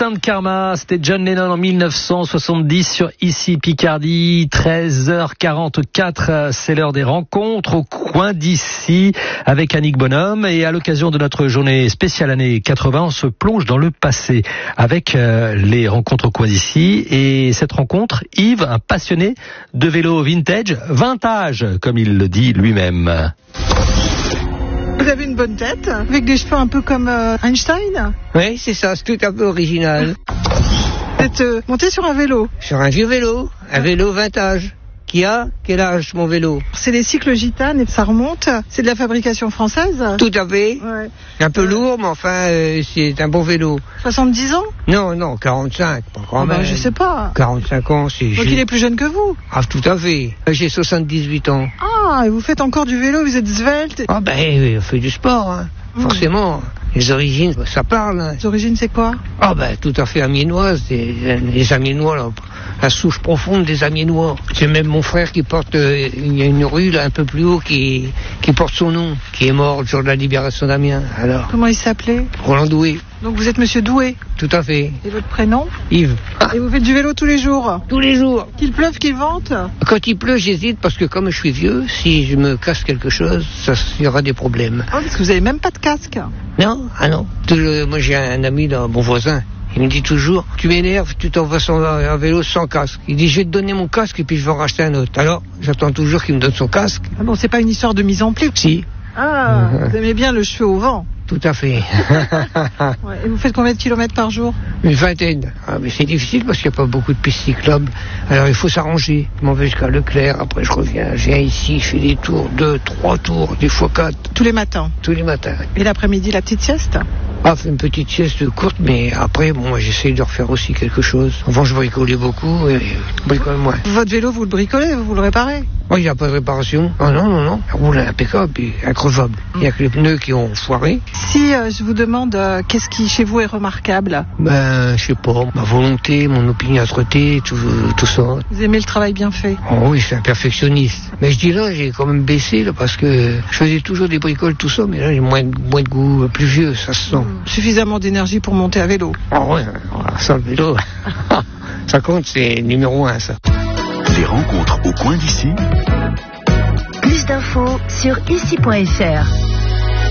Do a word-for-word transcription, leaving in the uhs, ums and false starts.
Instant Karma, c'était John Lennon en mille neuf cent soixante-dix sur Ici Picardie, treize heures quarante-quatre, c'est l'heure des rencontres au coin d'ici avec Annick Bonhomme, et à l'occasion de notre journée spéciale année quatre-vingts, on se plonge dans le passé avec euh, les rencontres au coin d'ici, et cette rencontre, Yves, un passionné de vélo vintage, vintage, comme il le dit lui-même. Vous avez une bonne tête, avec des cheveux un peu comme euh, Einstein. Oui, c'est ça, c'est tout un peu original. Vous êtes euh, monté sur un vélo. Sur un vieux vélo, un vélo vintage. Qui a quel âge mon vélo? C'est les cycles gitanes et ça remonte. C'est de la fabrication française. Tout à fait. Ouais. Un peu lourd, mais enfin, euh, c'est un bon vélo. soixante-dix ans? Non, non, quarante-cinq, pas quand Ah même. bah, je sais pas. quarante-cinq ans, c'est... Donc il est plus jeune que vous. Ah, tout à fait. J'ai soixante-dix-huit ans. Ah, et vous faites encore du vélo, vous êtes svelte. Ah ben, oui, on fait du sport, hein. Mmh. Forcément. Les origines, ça parle. Hein. Les origines, c'est quoi? Ah ben, tout à fait amiénoise. Les, les Amiénois, là, la souche profonde des Amiénois. C'est même mon frère qui porte, euh, il y a une rue là un peu plus haut qui, qui porte son nom, qui est mort le jour de la libération d'Amiens. Alors. Comment il s'appelait? Roland Doué. Donc vous êtes Monsieur Doué? Tout à fait. Et votre prénom? Yves. Et vous faites du vélo tous les jours? Tous les jours. Qu'il pleuve, qu'il vente? Quand il pleut, j'hésite parce que comme je suis vieux, si je me casse quelque chose, ça, il y aura des problèmes. Oh, parce que vous avez même pas de casque. Non, ah non. Toujours, moi j'ai un ami, là, mon voisin. Il me dit toujours, tu m'énerves, tu t'en vas sans un vélo sans casque. Il dit, je vais te donner mon casque et puis je vais en racheter un autre. Alors, j'attends toujours qu'il me donne son casque. Ah bon, c'est pas une histoire de mise en pli? Si. Ah, vous aimez bien le cheveu au vent? Tout à fait. Ouais, et vous faites combien de kilomètres par jour? Une vingtaine. Ah, mais c'est difficile parce qu'il n'y a pas beaucoup de pistes cyclables. Alors il faut s'arranger. Je m'en vais jusqu'à Leclerc, après je reviens, je viens ici, je fais des tours, deux, trois tours, des fois quatre. Tous les matins? Tous les matins. Et l'après-midi, la petite sieste? Ah, une petite sieste courte, mais après, bon, moi, j'essaye de refaire aussi quelque chose. Avant, je bricolais beaucoup, et je bricole moins. Votre vélo, vous le bricolez, vous le réparez? Oh, il n'y a pas de réparation. Oh non, non, non. Il roule impeccable et increvable. Il n'y a que les pneus qui ont foiré. Si euh, je vous demande euh, qu'est-ce qui, chez vous, est remarquable? Ben, je sais pas. Ma volonté, mon opiniâtreté, tout, tout ça. Vous aimez le travail bien fait? Oh oui, je suis un perfectionniste. Mais je dis là, j'ai quand même baissé, là, parce que je faisais toujours des bricoles, tout ça, mais là, j'ai moins, moins de goût, plus vieux, ça se sent. Mmh. Suffisamment d'énergie pour monter à vélo? Oh ouais, ça, le vélo, ça compte, c'est numéro un, ça. Les rencontres au coin d'ici. Plus d'infos sur ici point f r.